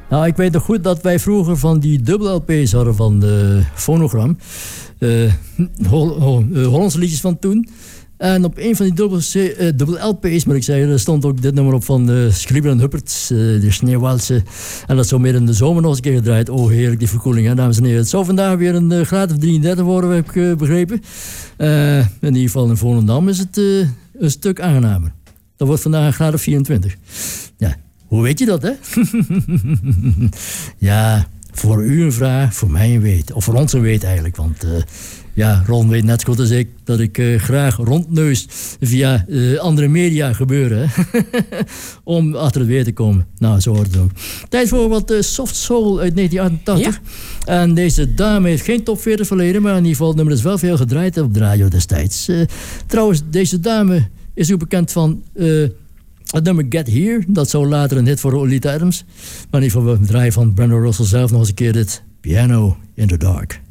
Nou, ik weet nog goed dat wij vroeger van die dubbel LP's hadden van de Phonogram. Hollandse liedjes van toen. En op een van die dubbel LP's, moet ik zeggen, er stond ook dit nummer op van Scribbel en Huppert, de Sneeuwwalsen. En dat zo midden in de zomer nog eens een keer gedraaid. Oh, heerlijk, die verkoeling, hè, dames en heren. Het zou vandaag weer een graad of 33 worden, heb ik begrepen. In ieder geval in Volendam is het een stuk aangenamer. Dat wordt vandaag een graad of 24. Ja, hoe weet je dat, hè? Ja, voor u een vraag, voor mij een weet. Of voor ons een weet eigenlijk, want... Ron weet net zo goed als ik dat ik graag rondneus via andere media gebeuren. Om achter het weer te komen. Nou, zo hoort het ook. Tijd voor wat soft soul uit 1988. Ja. En deze dame heeft geen top 40 verleden, maar in ieder geval het nummer is wel veel gedraaid op de radio destijds. Trouwens, deze dame is ook bekend van het nummer Get Here. Dat zou later een hit voor Olita Adams. Maar in ieder geval we draaien van Brenda Russell zelf nog eens een keer dit Piano in the Dark.